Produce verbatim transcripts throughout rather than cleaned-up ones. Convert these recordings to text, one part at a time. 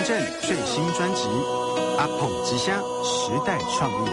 正最新专辑《阿捧吉祥时代创意》。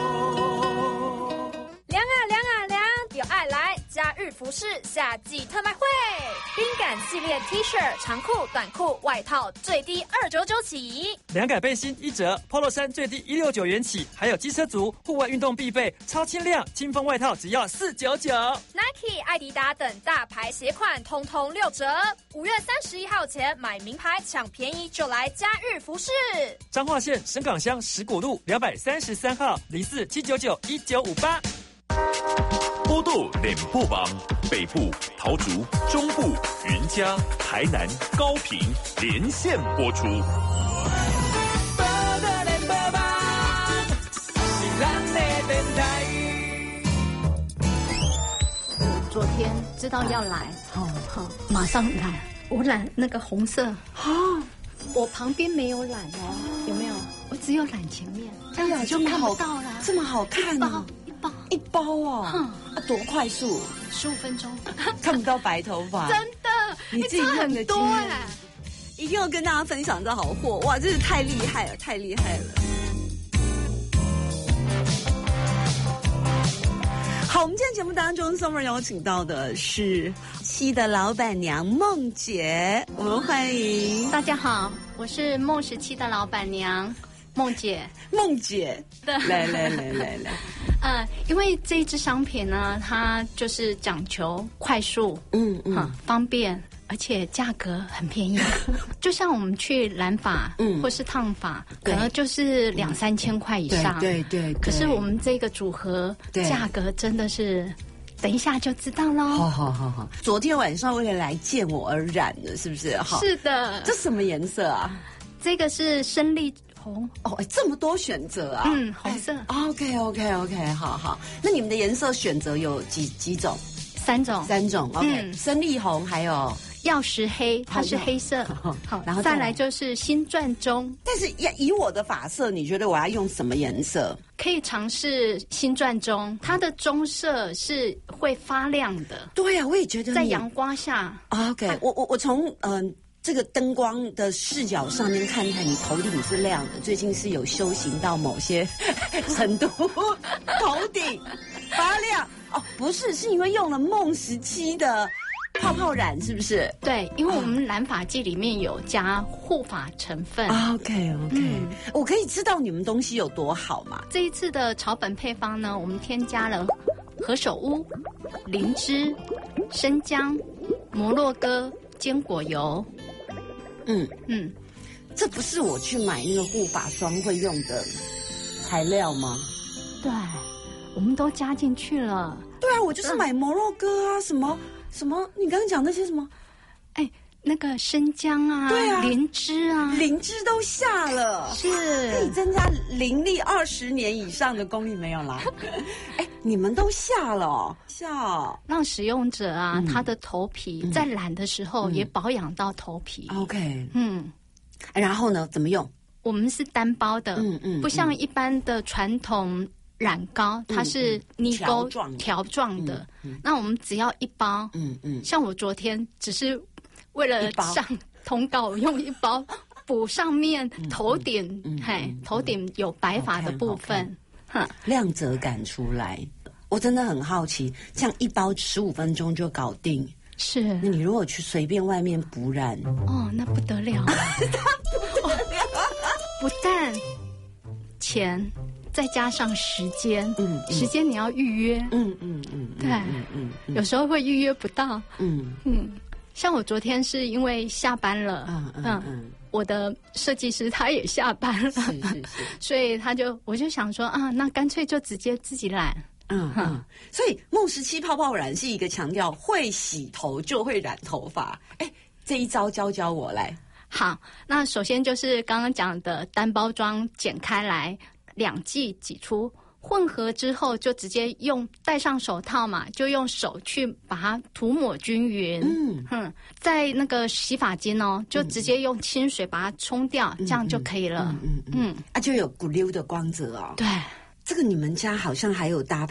凉啊凉啊凉，有爱来嘉日服饰夏季特卖会，冰感系列 T 恤、长裤、短裤、外套最低二九九起， 凉感背心一折 ，Polo 衫最低一六九元起，还有机车族户外运动必备超轻量轻风外套只要四九九。 Nike、艾迪达等大牌鞋款通通六折。五月三十一号前买名牌抢便宜就来嘉日服饰。 彰化县深港乡石鼓路两百三十三号零四七九九一九五八。 波豆脸部榜，北部桃竹，中部云嘉，台南高屏连线播出。 波豆脸部榜是咱的电台。 我昨天知道要来，好好马上染，我染那个红色。哦，我旁边没有染哦，有没有？我只有染前面， 哎呀， 就看不到了， 这么好看哦。 包一包哦，哼、啊，多快速， 十五分钟， 看不到白头发， 真的， 你自己用的多哎， 一定要跟大家分享这好货，哇，真是太厉害了，太厉害了。好，我们今天节目当中 ，Summer 邀请到的是七的老板娘梦姐，我们欢迎大家好，我是梦十七的老板娘。梦姐， 梦姐， 对， 来来来来来， 呃，因为这一支商品呢，它就是讲求快速， 嗯嗯、啊， 方便，而且价格很便宜。就像我们去染发，嗯，或是烫发，可能就是两三千块以上， 对 对, 对, 对。 可是我们这个组合价格真的是，等一下就知道喽。 好好好好，昨天晚上为了来见我而染的，是不是？ 是的。 这什么颜色啊？ 这个是生力红哦，这么多选择啊！ 嗯，红色。 OK OK OK， 好好。那你们的颜色选择有几几种？ 三种， 三种。OK，、嗯、生力红还有曜石黑，它是黑色。 好，好然后再来就是星钻中。 但是以我的发色，你觉得我要用什么颜色？ 可以尝试星钻中，它的棕色是会发亮的。 对呀、啊，我也觉得在阳光下。 OK，、啊、我我我从嗯。呃这个灯光的视角上面看看，你头顶是亮的，最近是有修行到某些程度，头顶发亮哦，不是，是因为用了梦十七的泡泡染，是不是？ 对，因为我们染发剂里面有加护发成分。 啊、OK OK，、嗯、我可以知道你们东西有多好吗？ 这一次的草本配方呢，我们添加了何首乌、灵芝、生姜、摩洛哥坚果油。 嗯嗯， 这不是我去买那个护发霜会用的材料吗？ 对，我们都加进去了。 对啊，我就是买摩洛哥啊，什么什么，你刚刚讲那些什么？ 哎，那个生姜啊， 对啊， 灵芝啊， 灵芝都下了， 是可以增加灵力二十年以上的功力没有啦？哎，你们都下了、哦，下、哦， 让使用者啊，嗯、他的头皮在染的时候也保养到头皮。 嗯、OK， 嗯， 然后呢，怎么用？ 我们是单包的，嗯嗯，不像一般的传统染膏，它是泥沟条状的。嗯嗯、那我们只要一包，嗯嗯，像我昨天只是为了上通告，我用一包补上面头顶，嗯嗯、嘿，头顶有白发的部分， 哼，亮泽感出来。我真的很好奇，这样一包十五分钟就搞定。 是， 那你如果去随便外面补染， 哦，那不得了，不得了，不但钱，再加上时间，嗯，嗯时间你要预约， 嗯嗯嗯， 对，嗯嗯，嗯有时候会预约不到，嗯嗯，像我昨天是因为下班了，嗯嗯嗯，我的设计师他也下班了，是是是，所以他就我就想说啊，那干脆就直接自己染。 嗯嗯，所以梦十七泡泡染是一个强调会洗头就会染头发。哎，这一招教教我来。 好，那首先就是刚刚讲的单包装剪开来，两剂挤出，混合之后就直接用戴上手套嘛，就用手去把它涂抹均匀。嗯哼，在那个洗发精哦，就直接用清水把它冲掉，嗯、这样就可以了。嗯嗯嗯， 嗯啊，就有骨溜的光泽哦。 对。 这个你们家好像还有搭配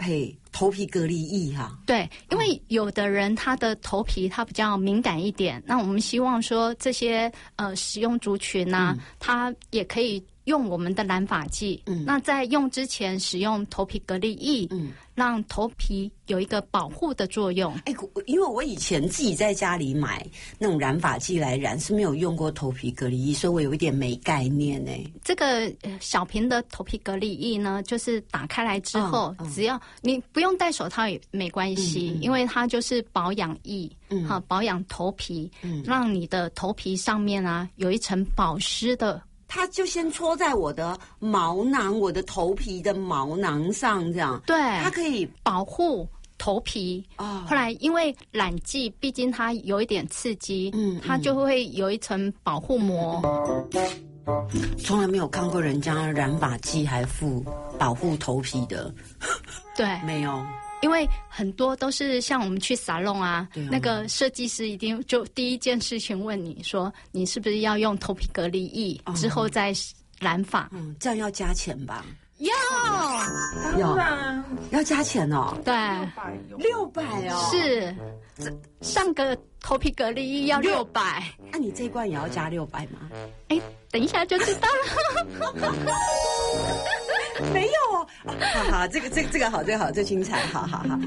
头皮隔离液哈、啊。 对，因为有的人他的头皮他比较敏感一点，那我们希望说这些呃使用族群啊，嗯、他也可以用我们的染发剂。嗯，那在用之前使用头皮隔离液，嗯，让头皮有一个保护的作用。 哎，因为我以前自己在家里买那种染发剂来染，是没有用过头皮隔离液，所以我有一点没概念呢。 这个小瓶的头皮隔离液呢，就是打开来之后，嗯嗯、只要你不用戴手套也没关系，嗯嗯、因为它就是保养液，嗯，好保养头皮，嗯，让你的头皮上面啊有一层保湿的。 它就先戳在我的毛囊，我的头皮的毛囊上，这样。 对， 它可以保护头皮。哦。后来因为染剂，毕竟它有一点刺激，嗯，它就会有一层保护膜。 从来没有看过人家染发剂还附保护头皮的。 对， 没有。 因为很多都是像我们去沙龙啊，啊那个设计师一定就第一件事情问你说，你是不是要用头皮隔离液，哦、之后再染发？ 嗯，这样要加钱吧？ 要， 要要加钱哦。 对， 六百哦。 是，上个头皮隔离液要六百。 那、啊、你这一罐也要加六百吗？ 哎，等一下就知道了。 没有哦，好好，这个这个这个好，这个好，这精彩，好好好。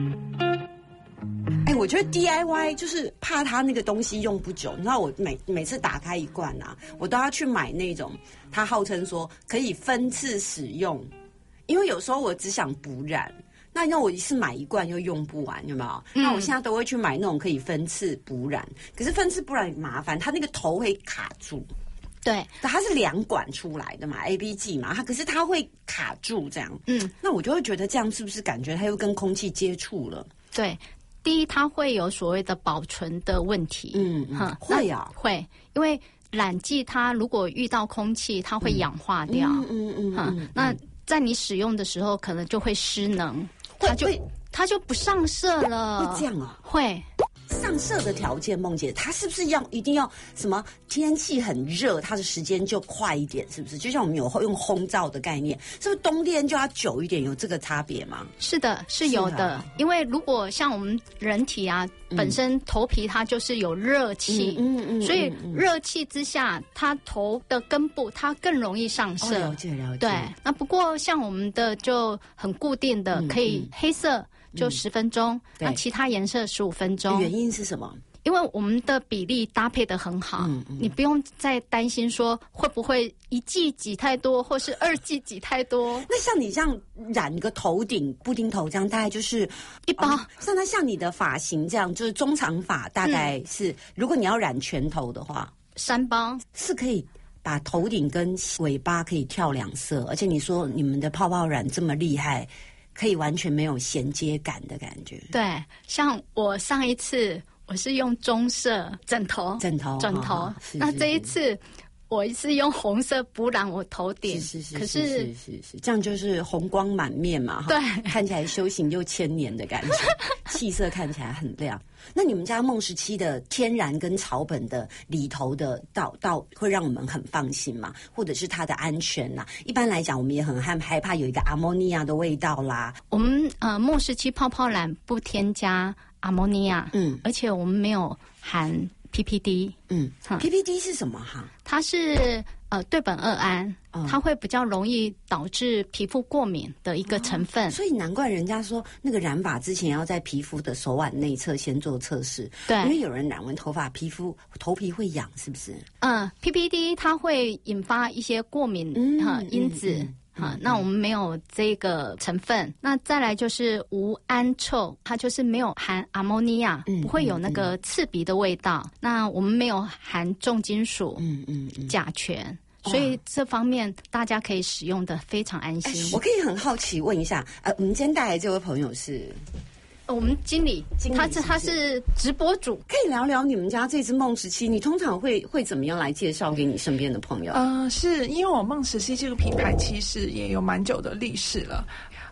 哎，我觉得 D I Y 就是怕它那个东西用不久，你知道我每每次打开一罐啊，我都要去买那种，它号称说可以分次使用，因为有时候我只想补染，那那我一次买一罐又用不完，有没有？嗯、那我现在都会去买那种可以分次补染，可是分次补染很麻烦，它那个头会卡住。 对， 它是两管出来的嘛 ，A B 剂嘛，它可是它会卡住这样。嗯，那我就会觉得这样是不是感觉它又跟空气接触了？ 对，第一它会有所谓的保存的问题。 嗯嗯，会啊， 会，因为染剂它如果遇到空气，它会氧化掉。嗯嗯嗯，嗯，嗯，那在你使用的时候，可能就会失能，它就它就不上色了。 会这样啊？ 会。 上色的条件，梦姐，它是不是要一定要什么天气很热，它的时间就快一点，是不是？就像我们有用烘罩的概念，是不是冬天就要久一点？有这个差别吗？ 是的，是有的。啊、因为如果像我们人体啊，嗯、本身头皮它就是有热气，嗯嗯，嗯，所以热气之下，它头的根部它更容易上色。 哦、了解了解。 对，那不过像我们的就很固定的，嗯、可以黑色。就十分钟，嗯、那其他颜色十五分钟。 原因是什么？ 因为我们的比例搭配得很好，嗯嗯、你不用再担心说会不会一剂挤太多，或是二剂挤太多。 那像你这样染一个头顶布丁头，这样大概就是一包。 哦、像它像你的发型这样，就是中长发，大概是、嗯、如果你要染全头的话， 三包是可以。把头顶跟尾巴可以跳两色，而且你说你们的泡泡染这么厉害。可以完全没有衔接感的感觉。 对，像我上一次我是用棕色枕头， 枕头， 枕头。哦、那这一次我是用红色补染我头顶， 是是是， 可是是是是是，这样就是红光满面嘛。 对， 看起来修行又千年的感觉，气色看起来很亮。那你们家梦十七的天然跟草本的里头的道道会让我们很放心吗？或者是它的安全啦？一般来讲，我们也很害害怕有一个阿莫尼亚的味道啦。 我们呃梦十七泡泡染不添加阿莫尼亚，嗯，而且我们没有含 P P D， 嗯 ，P P D 是什么哈？ 它是呃对苯二胺。它会比较容易导致皮肤过敏的一个成分， 哦、所以难怪人家说那个染发之前要在皮肤的手腕内侧先做测试。 对， 因为有人染完头发，皮肤头皮会痒，是不是？ 嗯 ，P P D 它会引发一些过敏哈、嗯、因子。嗯嗯啊、嗯，那我们没有这个成分。那再来就是无胺臭，它就是没有含阿莫尼亚，嗯、不会有那个刺鼻的味道。嗯、那我们没有含重金属，嗯嗯嗯，甲醛。所以这方面大家可以使用的非常安心。 欸、我可以很好奇问一下，呃，我们今天带来这位朋友是， 呃、我们经理，经理他是他是直播主， 可以聊聊你们家这只梦十七，你通常会会怎么样来介绍给你身边的朋友？ 呃，是因为我梦十七这个品牌其实也有蛮久的历史了。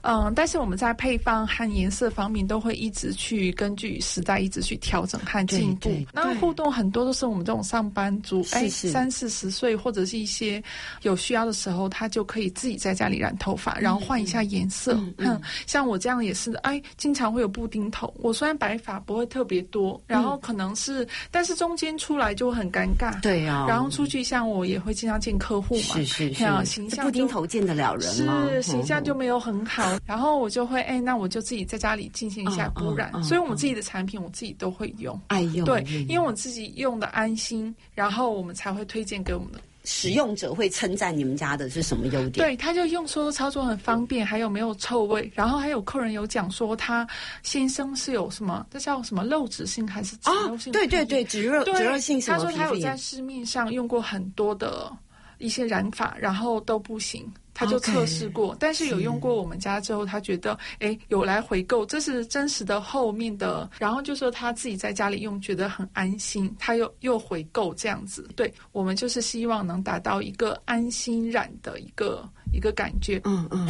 嗯，但是我们在配方和颜色方面都会一直去根据时代一直去调整和进步。那互动很多都是我们这种上班族，哎，三四十岁或者是一些有需要的时候，他就可以自己在家里染头发，嗯、然后换一下颜色。嗯，嗯像我这样也是，哎，经常会有布丁头。我虽然白发不会特别多，然后可能是，嗯、但是中间出来就很尴尬。对啊。然后出去像我也会经常见客户嘛，是是是，形象布丁头见得了人吗？ 是形象就没有很好。然后我就会，哎，那我就自己在家里进行一下补染。嗯嗯嗯、所以我们自己的产品我自己都会用，爱用。对，因为我自己用的安心，然后我们才会推荐给我们的。 使用者会称赞你们家的是什么优点？ 对，他就用说操作很方便，还有没有臭味，然后还有客人有讲说他先生是有什么，这叫什么肉脂性还是脂肉性？啊， 对对对，脂肉脂肉性什么？ 他说他有在市面上用过很多的一些染法，然后都不行。他就测试过， okay, 但是有用过我们家之后，他觉得哎有来回购，这是真实的后面的，然后就说他自己在家里用觉得很安心，他又又回购这样子。对，我们就是希望能达到一个安心染的一个一个感觉。嗯嗯。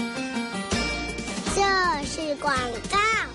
这是广告。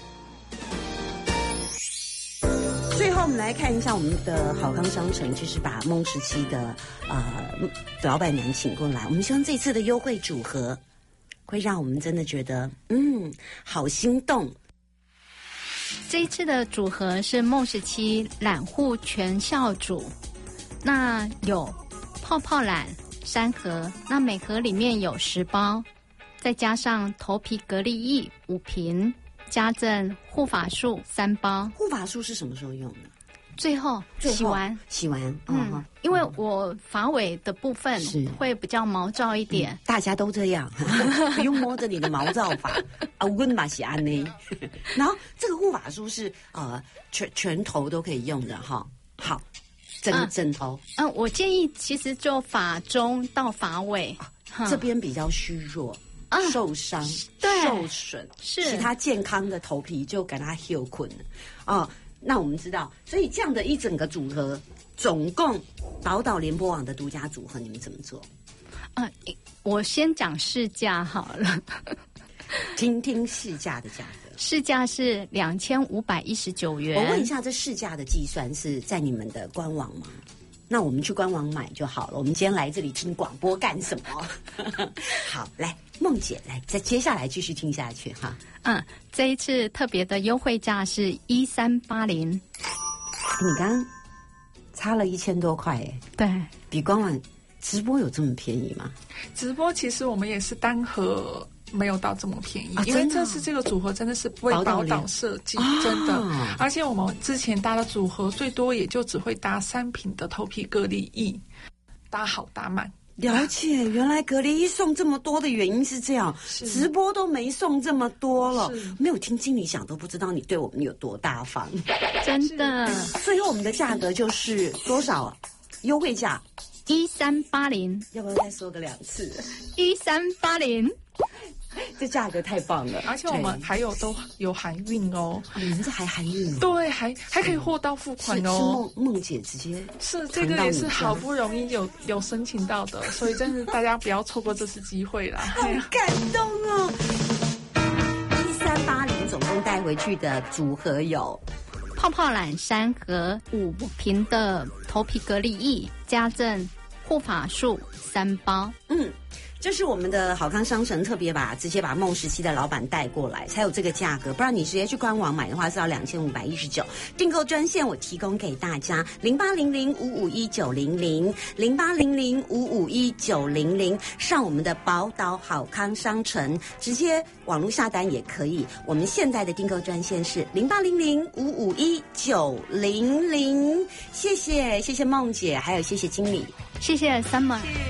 最后我们来看一下我们的好康商城，就是把孟时期的呃老板娘请过来。我们希望这次的优惠组合会让我们真的觉得嗯好心动。 这一次的组合是孟时期染护全效组，那有泡泡染三盒，那每盒里面有十包，再加上头皮隔离液五瓶，加赠护发素三包。 护发素是什么时候用的？ 最后洗完， 洗完， 嗯，嗯因为我发尾的部分会比较毛躁一点，嗯、 大家都这样，不用摸着你的毛躁发啊，我嘛是安呢。然后这个护发素是呃全全头都可以用的哈，好，整、嗯、整头。 嗯，我建议其实就发中到发尾， 啊、这边比较虚弱。啊、受伤、受损，是其他健康的头皮就给它 heal 困了啊。那我们知道，所以这样的一整个组合，总共宝岛联播网的独家组合，你们怎么做？ 啊、呃，我先讲市价好了， 听听市价的价格。 市价是两千五百一十九元。 我问一下，这市价的计算是在你们的官网吗？那我们去官网买就好了。我们今天来这里听广播干什么？好，来梦姐来，再接下来继续听下去哈。 嗯，这一次特别的优惠价是一三八零。 你刚刚差了一千多块哎。 对， 比官网直播有这么便宜吗？ 直播其实我们也是单盒。没有到这么便宜，啊、因为这次这个组合真的是为宝岛设计，真的。啊、而且我们之前搭的组合最多也就只会搭三瓶的头皮隔离液，搭好搭满。 了解，原来隔离液送这么多的原因是这样，直播都没送这么多了，没有听经理讲都不知道你对我们有多大方， 真的。 最后我们的价格就是多少？优惠价一三八零， 要不要再说个两次？ 一三八零。 这价格太棒了， 而且我们还有都有含运哦。 啊、你们这还含运？ 对，还还可以货到付款哦。 是梦梦姐直接是这个也是好不容易有有申请到的，所以真是大家不要错过这次机会啦。 好感动哦！一三八零总共带回去的组合有泡泡染三盒，五瓶的头皮隔离液，加赠护发素三包。 嗯。这是我们的好康商城特别把直接把孟时期的老板带过来，才有这个价格，不然你直接去官网买的话是要两千五百一十九。订购专线我提供给大家零八零零五五一九零零零八零零五五一九零零，上我们的宝岛好康商城直接网络下单也可以。我们现在的订购专线是零八零零五五一九零零。谢谢谢谢梦姐，还有谢谢经理， 谢谢 Summer。